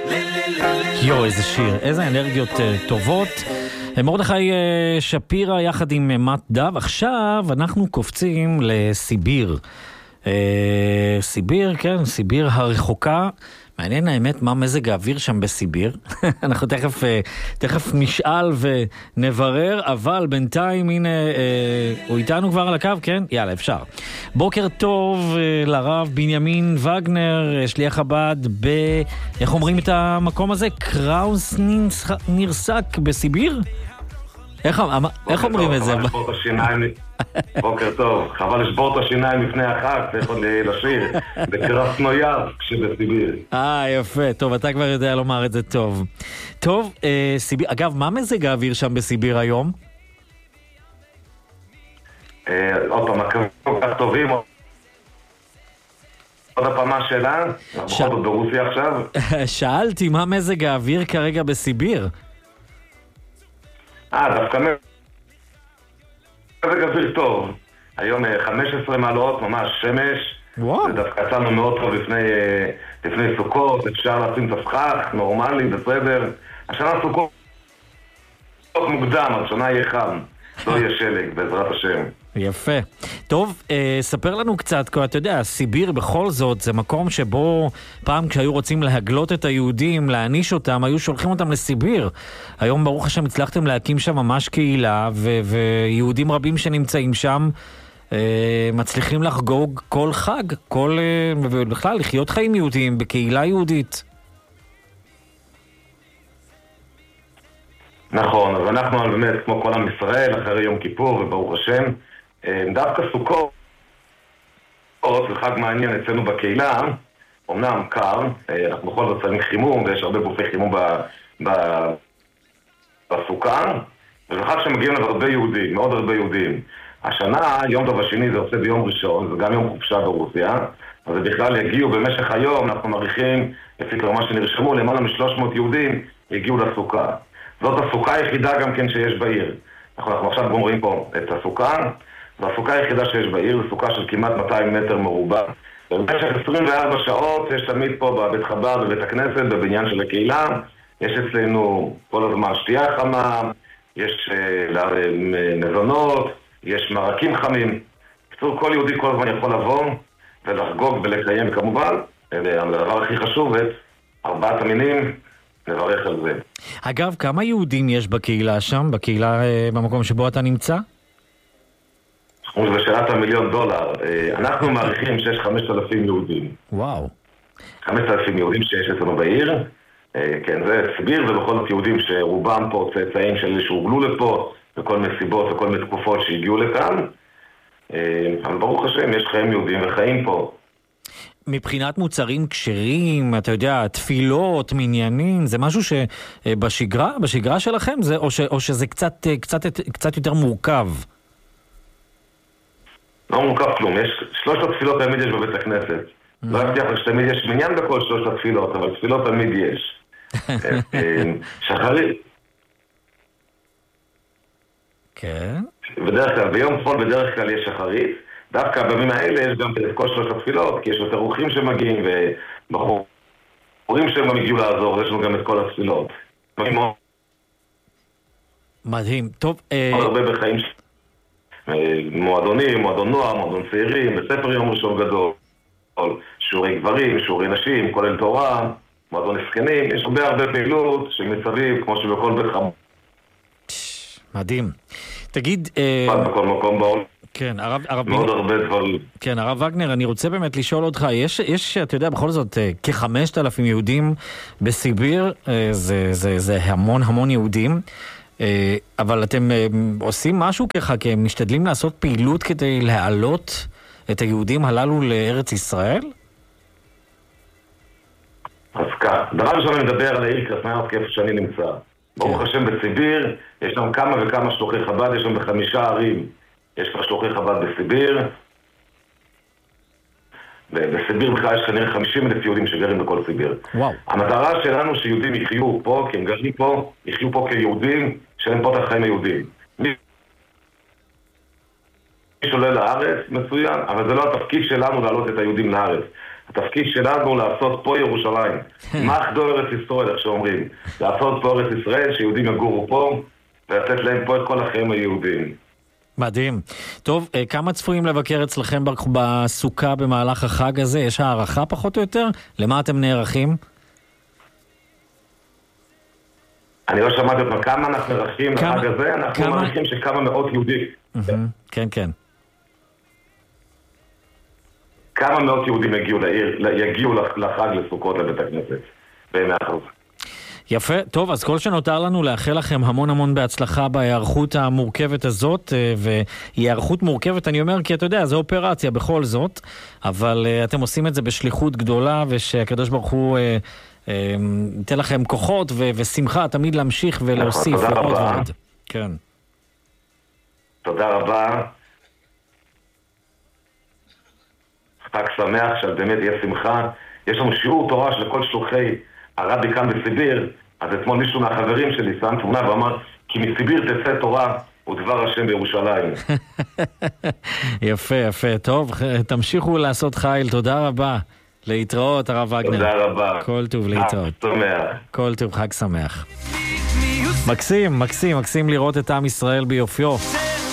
יו, איזה שיר, איזה אנרגיות טובות. מרדכי שפירא יחד עם מת דב. עכשיו אנחנו קופצים לסיביר. סיביר, כן, סיביר הרחוקה. מעניין האמת מה מזג האוויר שם בסיביר. אנחנו תכף נשאל ונברר, אבל בינתיים הנה, הוא איתנו כבר על הקו, כן? יאללה, אפשר. בוקר טוב לרב בנימין וגנר, שליח חב"ד איך אומרים את המקום הזה? קראוס נרסק בסיביר? איך אומרים את זה? בוקר טוב, חבל לשבור את השיניים לפני החג, צריך עוד לשיר, בקרסנויארסק שבסיביר. יפה, טוב, אתה כבר יודע לומר את זה טוב. טוב, סיביר, אגב, מה מזג האוויר שם בסיביר היום? עוד פעם, הקווים כל כך טובים, עוד הפעם השאלה, אנחנו עוד ברוסיה עכשיו. שאלתי, מה מזג האוויר כרגע בסיביר? דווקא מזג אוויר טוב. היום 15 מעלות, ממש שמש. וואו. זה דווקא יצאנו מאוד טוב לפני סוכות, אפשר לשים את הסכך, נורמלי, בסדר. השנה סוכות מוקדם, השנה יהיה חם, לא יהיה שלג, בעזרת השם. יפה. טוב, ספר לנו קצת, אתה יודע, סיביר בכל זאת זה מקום שבו פעם כשהיו רוצים להגלות את היהודים, להעניש אותם, היו שולחים אותם לסיביר. היום ברוך השם הצלחתם להקים שם ממש קהילה, ויהודים רבים שנמצאים שם מצליחים לחגוג כל חג, ובכלל לחיות חיים יהודיים בקהילה יהודית. נכון, אז אנחנו באמת כמו כל עם ישראל, אחרי יום כיפור וברוך השם, דווקא סוכות זה חג מעניין אצלנו בקהילה, אמנם קר, אנחנו בכל זאת שמים חימום ויש הרבה גופי חימום בסוכה, וזה חג שמגיעים אליו הרבה יהודים, מאוד הרבה יהודים. השנה, יום טוב השני זה עושה ביום ראשון, זה גם יום חופשה ברוסיה, אז בכלל יגיעו במשך היום, אנחנו מעריכים, לפי מה שנרשמו, למעלה מ-300 יהודים יגיעו לסוכה. זאת הסוכה היחידה גם כן שיש בעיר. אנחנו עכשיו גומרים פה את הסוכה, והסוכה היחידה שיש בעיר זו סוכה של כמעט 200 מטר מרובע. במשך 24 שעות יש תמיד פה בבית חב"ד, בבית הכנסת, בבניין של הקהילה, יש אצלנו כל הזמן שתייה חמה, יש מזונות, יש מרקים חמים. בקיצור, כל יהודי כל הזמן יכול לבוא ולחגוג ולקיים כמובן. הדבר הכי חשוב, את 4 המינים, נברך על זה. אגב, כמה יהודים יש בקהילה שם, בקהילה במקום שבו אתה נמצא? זה שאלת $1,000,000. אנחנו מעריכים שיש 5,000 יהודים. וואו. 5,000 יהודים שיש אצלנו בעיר. כן, זה סיביר, ובכל זאת יהודים שרובם פה צאצאים של אלה שהוגלו לפה, וכל מסיבות וכל מיני תקופות שהגיעו לכאן. אבל ברוך השם, יש חיים יהודים וחיים פה. מבחינת מוצרים כשרים, אתה יודע, תפילות, מניינים, זה משהו שבשגרה שלכם, או שזה קצת יותר מורכב? לא מורכב כלום, יש 3 התפילות תמיד יש בבית הכנסת. לא הבטיח לך שתמיד יש מניין בכל 3 התפילות, אבל תפילות תמיד יש. שחרית. כן. בדרך כלל, ביום חול בדרך כלל יש שחרית. דווקא בימים האלה יש גם את כל 3 התפילות, כי יש יותר רוחים שמגיעים, ובחורים שהם הגיעו לעזור, יש לנו גם את כל התפילות. מדהים, טוב. הרבה בחיים מועדונים, מועדון נוער, מועדון צעירים, בספר יום ראשון גדול, שיעורי גברים, שיעורי נשים, כולל תורה, מועדון הסקנים, יש הרבה פעילות שמסביב, כמו שבכל בית חב"ד. מדהים. תגיד... בכל מקום בעולם. כן, מאוד הרבה דברים. כן, הרב וגנר, אני רוצה באמת לשאול אותך, יש, אתה יודע, בכל זאת, כ-5,000 יהודים בסיביר, זה המון יהודים, אבל אתם עושים משהו ככה, כי הם משתדלים לעשות פעילות כדי להעלות את היהודים הללו לארץ ישראל? אז כך, דבר ראשון אני מדבר על העיר קרסנויארסק, איפה שאני נמצא. ברוך השם בסיביר, יש שם כמה וכמה שלוחי חב"ד, יש שם ב5 ערים. יש כבר שלוחי חב"ד בסיביר. ובסיביר בכלל יש כנראה 50,000 יהודים שגרים בכל סיביר. וואו. המטרה שלנו שיהודים יחיו פה, כי הם גרים פה, יחיו פה כיהודים, שלהם פה את החיים היהודים. מי שעולה לארץ, מצוין, אבל זה לא התפקיד שלנו להעלות את היהודים לארץ. התפקיד שלנו לעשות פה ירושלים. מאחדו ארץ ישראל, איך שאומרים. לעשות פה ארץ ישראל, שיהודים יגורו פה, ולתת להם פה את כל החיים היהודים. מדהים. טוב, כמה צפויים לבקר אצלכם בסוכה במהלך החג הזה? יש הערכה פחות או יותר? למה אתם נערכים? אני לא שמעתי אותם. כמה אנחנו נערכים לחג הזה? אנחנו מעריכים שכמה מאות יהודים. כן, כן. כמה מאות יהודים יגיעו לחג לסוכות לבית הכנסת. ב100%. יפה, טוב, אז כל שנותר לנו לאחל לכם המון המון בהצלחה בהיערכות המורכבת הזאת, והיא היערכות מורכבת, אני אומר, כי אתה יודע, זו אופרציה בכל זאת, אבל אתם עושים את זה בשליחות גדולה, ושהקדוש ברוך הוא ייתן לכם כוחות ושמחה תמיד להמשיך ולהוסיף ועוד ועוד. כן. תודה רבה. חג שמח, שבאמת יהיה שמחה. יש לנו שיעור תורה של כל שלוחי הרבי כאן בסיביר, אז אתמול מישהו מהחברים שלי שם תמונה ואמר, כי מסיביר תצא תורה ודבר השם בירושלים. יפה, יפה. טוב, תמשיכו לעשות חיל. תודה רבה. להתראות, הרב וגנר. תודה רבה. כל טוב, להתראות. חג שמח. כל טוב, חג שמח. מקסים, מקסים, מקסים לראות את עם ישראל ביופיו.